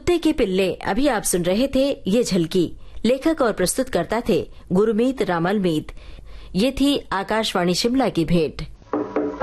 कुत्ते के पिल्ले। अभी आप सुन रहे थे ये झलकी। लेखक और प्रस्तुतकर्ता थे गुरमीत रामलमीत। ये थी आकाशवाणी शिमला की भेंट।